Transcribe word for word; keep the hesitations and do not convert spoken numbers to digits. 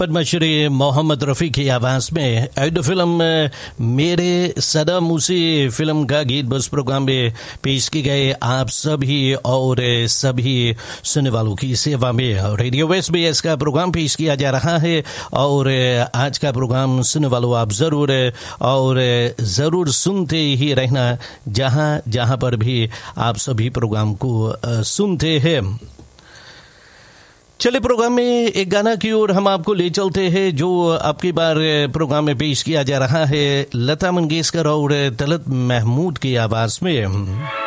पद्मश्री मोहम्मद रफ़ी की आवाज़ में ऐड फिल्म मेरे सदम उसी फिल्म का गीत बस प्रोग्राम में पेश की गए आप सभी और सभी सुनने वालों की सेवा में रेडियो वेस्ट में इसका प्रोग्राम पेश किया जा रहा है। और आज का प्रोग्राम सुनने वालों आप ज़रूर और ज़रूर सुनते ही रहना जहाँ जहाँ पर भी आप सभी प्रोग्राम को सुनते हैं। चले प्रोग्राम में एक गाना की ओर हम आपको ले चलते हैं जो आपकी बार प्रोग्राम में पेश किया जा रहा है लता मंगेशकर और तलत महमूद की आवाज में।